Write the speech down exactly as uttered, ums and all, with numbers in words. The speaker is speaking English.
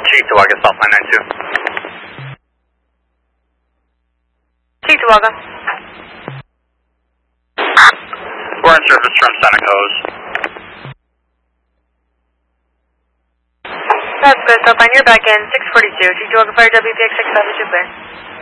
Cheektowaga, South nine nine two. Cheektowaga. We're on surface from Santa Cruz. That's good, South nine, you're back in, six forty-two. Cheektowaga Fire W P X six seven two clear.